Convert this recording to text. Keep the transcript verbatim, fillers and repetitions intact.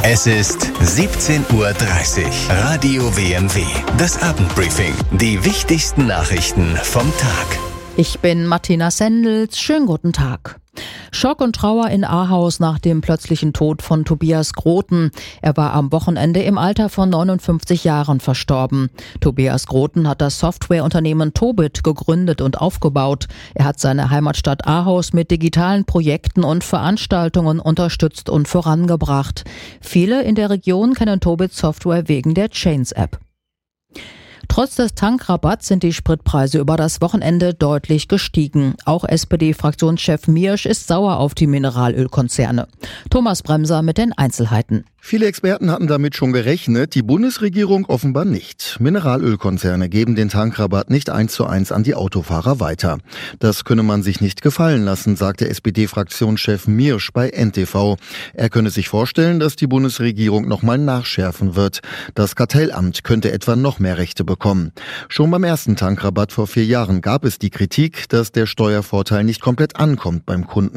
Es ist siebzehn Uhr dreißig. Radio W M W. Das Abendbriefing. Die wichtigsten Nachrichten vom Tag. Ich bin Martina Sendels. Schönen guten Tag. Schock und Trauer in Ahaus nach dem plötzlichen Tod von Tobias Groten. Er war am Wochenende im Alter von neunundfünfzig Jahren verstorben. Tobias Groten hat das Softwareunternehmen Tobit gegründet und aufgebaut. Er hat seine Heimatstadt Ahaus mit digitalen Projekten und Veranstaltungen unterstützt und vorangebracht. Viele in der Region kennen Tobit Software wegen der Chains-App. Trotz des Tankrabatts sind die Spritpreise über das Wochenende deutlich gestiegen. Auch S P D-Fraktionschef Miersch ist sauer auf die Mineralölkonzerne. Thomas Bremser mit den Einzelheiten. Viele Experten hatten damit schon gerechnet, die Bundesregierung offenbar nicht. Mineralölkonzerne geben den Tankrabatt nicht eins zu eins an die Autofahrer weiter. Das könne man sich nicht gefallen lassen, sagte S P D-Fraktionschef Miersch bei N T V. Er könne sich vorstellen, dass die Bundesregierung nochmal nachschärfen wird. Das Kartellamt könnte etwa noch mehr Rechte bekommen. Schon beim ersten Tankrabatt vor vier Jahren gab es die Kritik, dass der Steuervorteil nicht komplett ankommt beim Kunden.